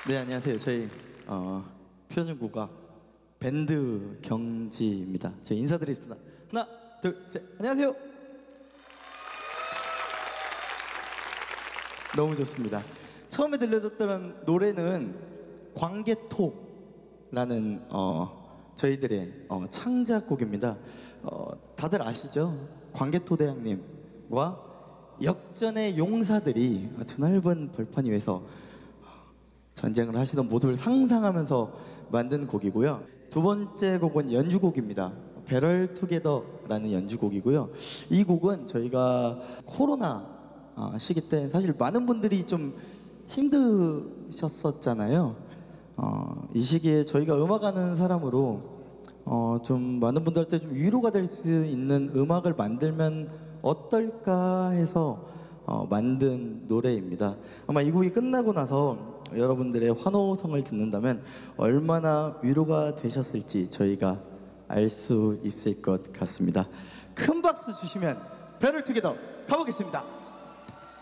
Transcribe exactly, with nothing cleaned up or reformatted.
네, 안녕하세요. 저희 어, 표준국악 밴드 경지입니다. 저희 인사드리겠습니다. 하나, 둘, 셋. 안녕하세요. 너무 좋습니다. 처음에 들려줬던 노래는 광개토라는 어, 저희들의 어, 창작곡입니다. 어, 다들 아시죠? 광개토 대왕님과 역전의 용사들이 드넓은 벌판 위에서 전쟁을 하시던 모습을 상상하면서 만든 곡이고요. 두 번째 곡은 연주곡입니다. 배럴 투게더라는 연주곡이고요. 이 곡은 저희가 코로나 시기 때 사실 많은 분들이 좀 힘드셨었잖아요. 어, 이 시기에 저희가 음악하는 사람으로 어, 좀 많은 분들한테 좀 위로가 될 수 있는 음악을 만들면 어떨까 해서 어, 만든 노래입니다. 아마 이 곡이 끝나고 나서 여러분들의 환호성을 듣는다면 얼마나 위로가 되셨을지 저희가 알 수 있을 것 같습니다. 큰 박수 주시면 배럴 투게더 가보겠습니다.